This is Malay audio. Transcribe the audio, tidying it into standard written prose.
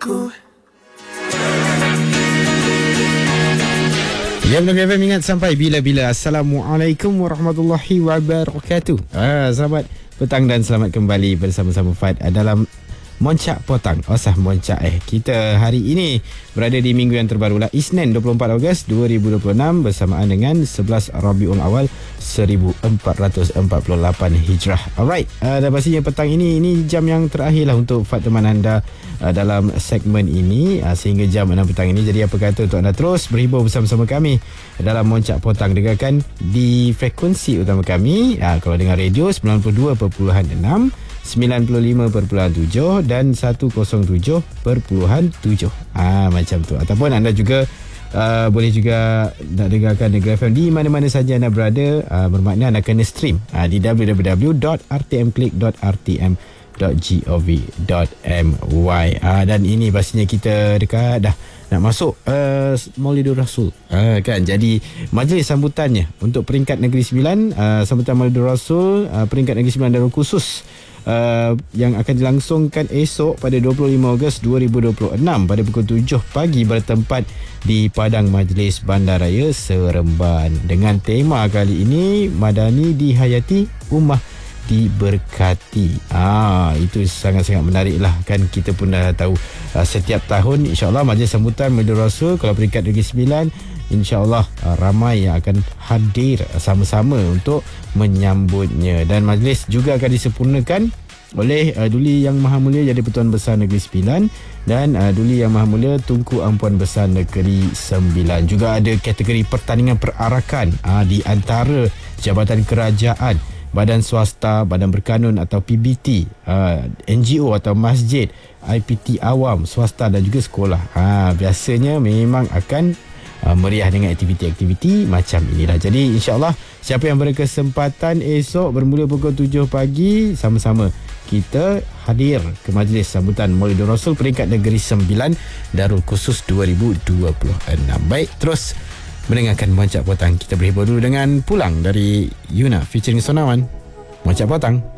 aku. Ya, Blog FM ingat sampai bila-bila. Assalamualaikum warahmatullahi wabarakatuh. Selamat petang dan selamat kembali bersama-sama Fad dalam Moncak Potang. Moncak kita hari ini berada di minggu yang terbaru lah, Isnin 24 Ogos 2026 bersamaan dengan 11 Rabiul Awal 1448 Hijrah. Alright, dan pastinya petang ini jam yang terakhir lah untuk Fad teman anda dalam segmen ini sehingga jam 6 petang ini. Jadi apa kata untuk anda terus berhibur bersama-sama kami dalam Moncak Potang. Dengarkan di frekuensi utama kami, kalau dengar radio 92.6, 95.7 dan 107.7. Macam tu. Ataupun anda juga boleh juga nak dengarkan Negeri FM di mana-mana saja anda berada. Bermakna anda kena stream di www.rtmclick.rtm.gov.my. Dan ini pastinya kita dekat dah nak masuk Maulidur Rasul kan. Jadi majlis sambutannya untuk peringkat Negeri Sembilan, sambutan Maulidur Rasul peringkat Negeri Sembilan Darul Khusus yang akan dilangsungkan esok pada 25 Ogos 2026 pada pukul 7 pagi bertempat di Padang Majlis Bandaraya Seremban dengan tema kali ini Madani dihayati, ummah diberkati. Itu sangat-sangat menarik lah kan. Kita pun dah tahu setiap tahun insyaAllah majlis sambutan Maulidur Rasul kalau peringkat Negeri Sembilan, InsyaAllah ramai yang akan hadir sama-sama untuk menyambutnya. Dan majlis juga akan disempurnakan oleh Duli Yang Maha Mulia Jadi Pertuan Besar Negeri Sembilan dan Duli Yang Maha Mulia Tunku Ampuan Besar Negeri Sembilan. Juga ada kategori pertandingan perarakan di antara jabatan kerajaan, badan swasta, badan berkanun atau PBT, NGO atau masjid, IPT awam, swasta dan juga sekolah. Biasanya memang akan meriah dengan aktiviti-aktiviti macam inilah. Jadi insyaAllah siapa yang berkesempatan esok bermula pukul 7 pagi sama-sama kita hadir ke majlis sambutan Maulidur Rasul peringkat Negeri Sembilan Darul Khusus 2026. Baik, terus mendengarkan Moncak Potang. Kita berhibur dulu dengan Pulang dari Yuna featuring Sonawan. Moncak Potang.